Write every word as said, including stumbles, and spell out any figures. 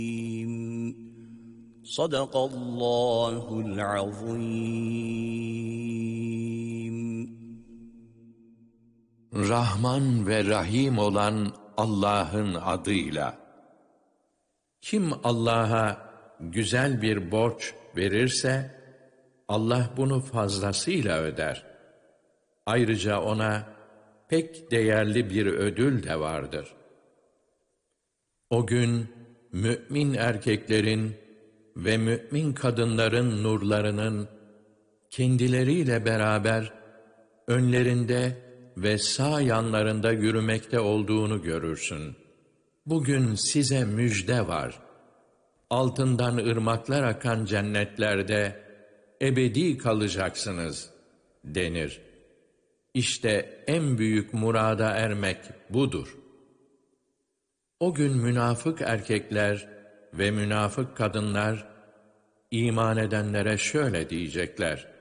Sadakallahul azim. Rahman ve Rahim olan Allah'ın adıyla. Kim Allah'a güzel bir borç verirse, Allah bunu fazlasıyla öder. Ayrıca ona pek değerli bir ödül de vardır. O gün, mümin erkeklerin ve mümin kadınların nurlarının kendileriyle beraber önlerinde ve sağ yanlarında yürümekte olduğunu görürsün. Bugün size müjde var. Altından ırmaklar akan cennetlerde ebedi kalacaksınız denir. İşte en büyük murada ermek budur. O gün münafık erkekler ve münafık kadınlar iman edenlere şöyle diyecekler: